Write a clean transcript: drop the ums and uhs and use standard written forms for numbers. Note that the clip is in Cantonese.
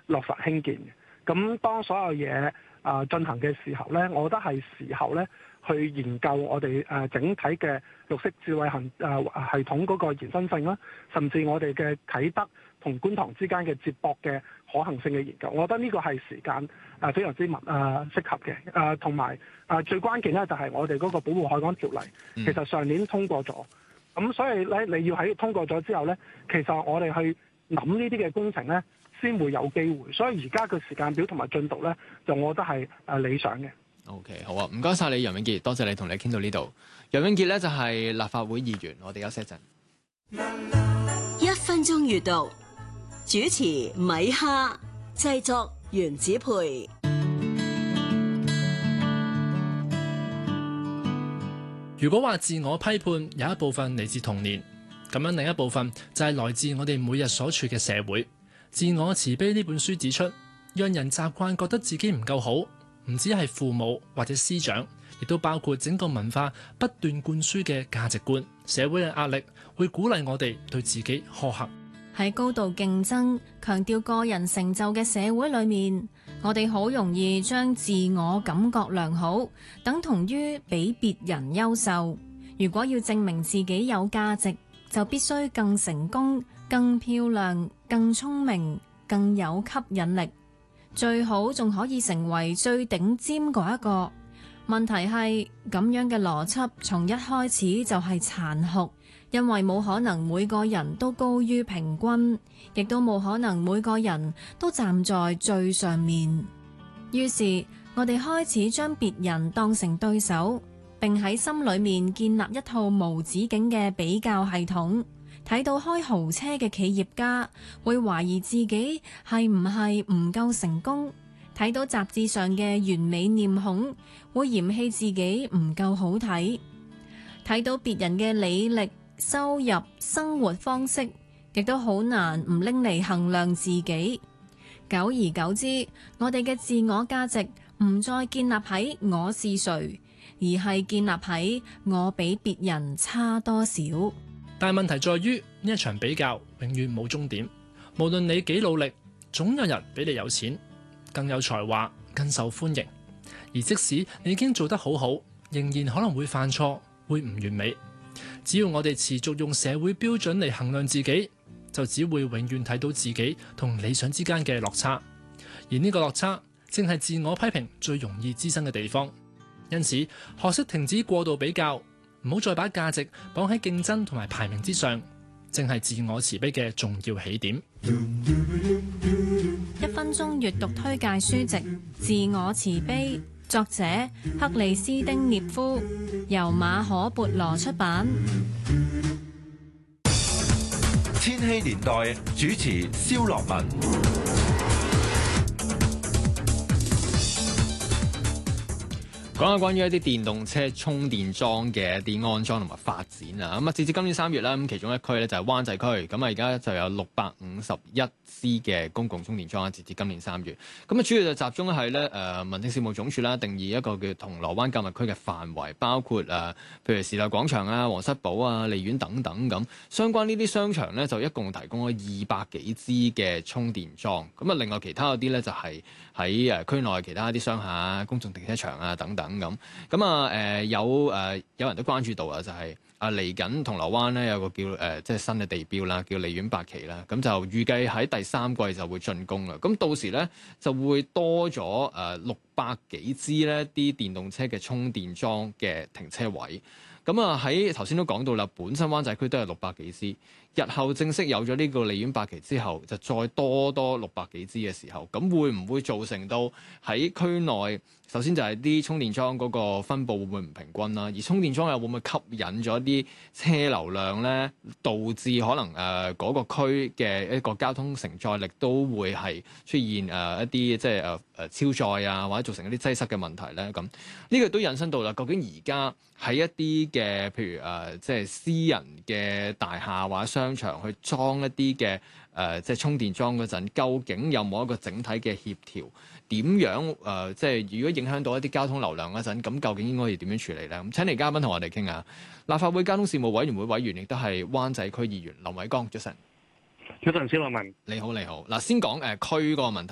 落實興建嘅。咁當所有嘢進行嘅時候咧，我覺得係時候咧去研究我哋整體嘅綠色智慧系統嗰個延伸性啦，甚至我哋嘅啟德同觀塘之間嘅接駁嘅可行性嘅研究。我覺得呢個係時間非常之適合嘅。同埋最關鍵咧就係我哋嗰個保護海港條例，其實上年通過咗。咁所以咧你要喺通過咗之後咧，其實我哋去諗呢啲嘅工程咧，先會有機會。所以而家嘅時間表同埋進度咧，就我覺得係理想嘅。 OK， 好啊，唔該晒你楊永杰，多謝你同你傾到呢度。楊永杰咧就係立法會議員，我哋休息一陣。 1分鐘閱讀，主持米哈，製作袁子培。 如果話自我批判有一部分嚟自童年，咁樣另一部分就係來自我哋每日所處嘅社會。自我慈悲呢本書指出，讓人習慣覺得自己唔夠好，唔止係父母或者師長，亦都包括整個文化不斷灌輸嘅價值觀。社會嘅壓力會鼓勵我哋對自己苛刻。 喺高度競爭、強調個人成就嘅社會裏面，我哋好容易將自我感覺良好等同於比別人優秀。如果要證明自己有價值，就必須更成功、更漂亮、更聰明、更有吸引力，最好仲可以成為最頂尖嗰一個。問題係咁樣嘅邏輯從一開始就係殘酷，因為冇可能每個人都高於平均，亦都冇可能每個人都站在最上面。於是我哋開始將別人當成對手，並喺心裏面建立一套無止境嘅比較系統。睇到開豪車嘅企業家，會懷疑自己係唔係唔夠成功；睇到雜誌上嘅完美臉孔，會嫌棄自己唔夠好睇；睇到別人嘅履歷、收入、生活方式，亦都好難唔拎嚟衡量自己。久而久之，我哋嘅自我價值唔再建立喺我是誰，而係建立喺我比別人差多少。 但問題在於呢一場比較永遠冇終點，無論你幾努力，總有人比你有錢、更有才華、更受歡迎。而即使你已經做得好好，仍然可能會犯錯，會唔完美。只要我哋持續用社會標準嚟衡量自己，就只會永遠睇到自己同理想之間嘅落差。而呢個落差正係自我批評最容易滋生嘅地方。因此，學識停止過度比較，唔好再把價值綁喺競爭同埋排名之上，正係自我慈悲嘅重要起點。 1分鐘閱讀推介書籍《自我慈悲》，作者克里斯丁涅夫，由馬可孛羅出版。 千禧年代主持蕭樂文。 講下關於一啲電動車充電樁嘅一啲安裝同埋發展啊，咁啊，截至今年3月啦，咁其中一區咧就係灣仔區，咁啊而家就有651支嘅公共充電樁，截至今年3月，咁啊主要就集中係咧民政事務總署啦，定義一個叫銅鑼灣購物區嘅範圍，包括譬如時代廣場啊、皇室堡啊、利園等等咁，相關呢啲商場咧就一共提供咗200幾支嘅充電樁，咁啊另外其他嗰啲咧就係喺區內其他啲商廈、公眾停車場啊等等。咁啊有人都關注到啊，就係嚟緊銅鑼灣咧有個叫即係新嘅地標啦，叫利園8期啦，咁就預計喺第3季就會竣工啦。咁到時咧就會多咗600幾支咧啲電動車嘅充電樁嘅停車位。咁啊喺頭先都講到啦，本身灣仔區都係600幾支。日後正式有咗呢個利園8期之後，就再多600幾支嘅時候，咁會唔會造成到喺區內首先就係啲充電樁嗰個分佈會唔會唔平均啦？而充電樁又會唔會吸引咗啲車流量咧，導致可能嗰個區嘅一個交通承載力都會係出現一啲即係超載啊，或者造成一啲擠塞嘅問題咧？咁呢個都引申到啦，究竟而家喺一啲嘅譬如即係私人嘅大廈或者商場去裝一啲嘅即係充電樁嗰陣，究竟有冇一個整體嘅協調？點樣即係如果影響到一啲交通流量嗰陣，咁究竟應該要點樣處理咧？咁請嚟嘉賓同我哋傾下，立法會交通事務委員會委員亦都係灣仔區議員林偉江，早晨。 早晨，蕭樂文。 你好，你好。嗱，先講區嗰個問題